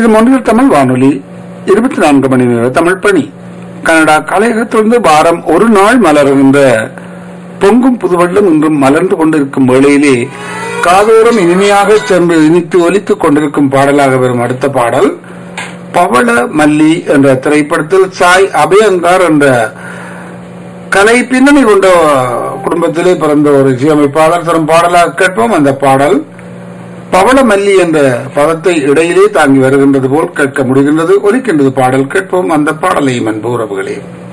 இது மொழியில் தமிழ் வானொலி 24 மணி நேர தமிழ் பணி. கனடா கலையகத்திலிருந்து வாரம் ஒரு நாள் மலர்கின்ற பொங்கும் புதுவெள்ளம் இன்றும் மலர்ந்து கொண்டிருக்கும் வேளையிலே காதோரம் இனிமையாக சென்று இனித்து ஒலித்துக் கொண்டிருக்கும் பாடலாக வரும் அடுத்த பாடல் பவள மல்லி என்ற திரைப்படத்தில் சாய் அபயங்கர் என்ற கலை பின்னணி கொண்ட குடும்பத்திலே பிறந்த ஒரு இசையமைப்பாளர் தரும் பாடலாக கேட்போம். அந்த பாடல் பவள மல்லி என்ற பதத்தை இடையிலே தாங்கி வருகின்றது போல் கேட்க முடிகின்றது, ஒலிக்கின்றது. பாடல் கேட்போம். அந்த பாடலை அன்பு உறவுகளே.